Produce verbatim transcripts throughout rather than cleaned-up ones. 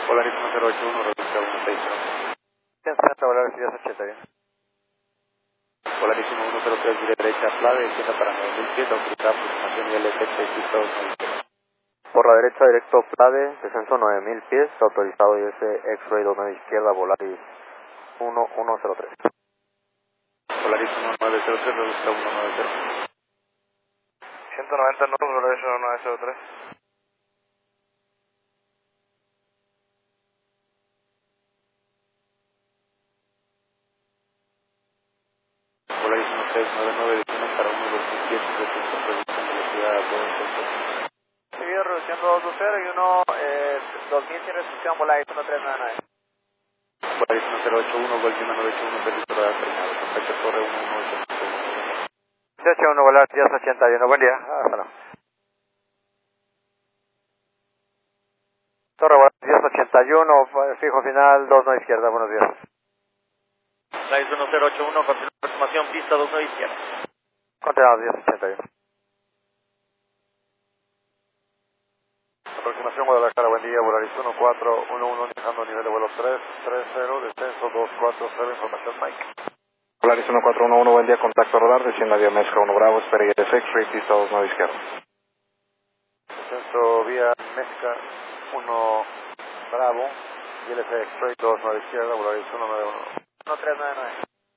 Polaris uno cero ocho uno, reduzca a uno seis cero. Santa Polaris diez ochenta bien. Polaris uno cero tres, derecha, clave, izquierda para nueve mil pies, autorizada aproximación y L T P, pista dos mil pies. Por la derecha, directo clave, descenso nueve mil pies, autorizado y ese X-Ray dos nueve izquierda, Volaris uno uno cero tres. Polaris uno nueve cero tres, reduzca a uno nueve cero. ciento noventa nudos, Volaris uno nueve cero tres. Polaris uno tres nueve nueve, detienen para uno dos mil pies, reducción reducción velocidad a dos punto. Seguido reduciendo dos dos cero y uno eh, dos mil sin restricción, Volaris uno tres nueve nueve. Polaris uno cero ocho uno, Golf nueve ocho uno, servicio radar terminado. Contacto Torre uno uno ocho uno. diez ochenta y uno, Volaris diez ochenta bien. Buen día. Hasta luego. Torre Volaris diez ochenta y uno, fijo final dos nueve izquierda. Buenos días. Polaris uno cero ocho uno, continúa aproximación, pista dos nueve izquierda. Continuamos diez ochenta y uno. Aproximación Guadalajara, buen día, Volaris uno cuatro uno uno, dejando nivel de vuelo tres tres cero, descenso dos cuatro cero, información Mike. Polaris uno cuatro uno uno, buen día, contacto radar, descienda vía Mezcla uno Bravo, espera y S X-Ray, pista dos nueve izquierda. Descenso vía Mezca uno Bravo, y L C X-Ray dos nueve izquierda, Volaris uno nueve uno. uno tres nueve nueve.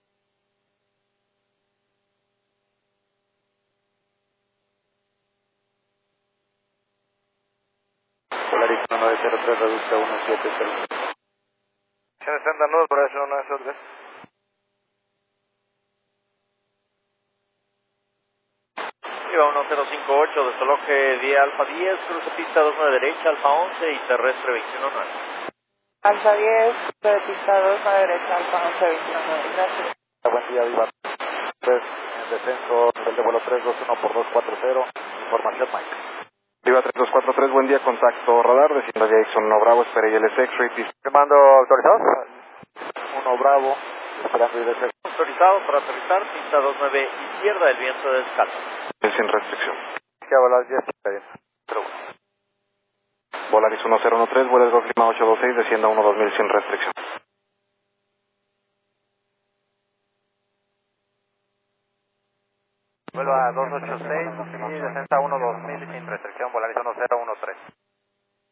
Polaris uno nueve cero tres, reduzca a uno siete cero. ciento sesenta nudos, Volaris uno nueve cero tres. Iba uno cero cinco ocho, desaloje vía Alfa diez, cruce pista dos nueve derecha, Alfa once y terrestre veintiuno nueve. Alfa diez, de pista dos a derecha, Alfa once, veintiuno nueve. Gracias. Buen día, Viva tres, en descenso, nivel de vuelo tres dos uno por dos cuatro cero, información Mike. Viva tres dos cuatro tres, buen día, contacto radar, descienda vía X uno Bravo, espera y L S X-Ray, pista. ¿Quemando autorizados? uno Bravo, esperando y descenso. Autorizado para aterrizar, pista dos nueve izquierda, el viento de descalzo. Sin restricción. Que Volaris diez ochenta bien. Volaris uno cero uno tres, vuelo Golf Lima ocho dos seis, descienda uno dos mil sin restricción. Vuelo a dos ocho seis y descensa uno dos mil sin restricción, Volaris uno